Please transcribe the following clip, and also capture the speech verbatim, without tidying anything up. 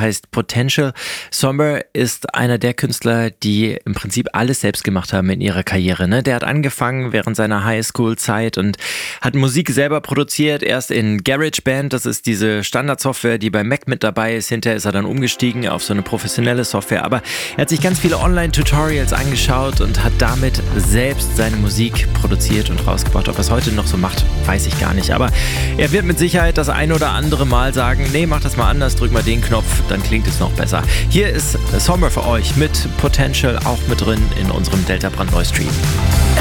heißt Potential. Somber ist einer der Künstler, die im Prinzip alles selbst gemacht haben in ihrer Karriere. Ne? Der hat angefangen während seiner Highschool-Zeit und hat Musik selber produziert. Erst in GarageBand, das ist diese Standardsoftware, die bei Mac mit dabei ist. Hinterher ist er dann umgestiegen auf so eine professionelle Software. Aber er hat sich ganz viele Online-Tutorials angeschaut und hat damit selbst seine Musik produziert und rausgebracht. Ob er es heute noch so macht, weiß ich gar nicht. Aber er wird mit Sicherheit das ein oder andere Mal sagen, nee, mach das mal anders, drück mal den Knopf, dann klingt es noch besser. Hier ist Sommer für euch mit Potential auch mit drin in unserem Delta brandneu Stream.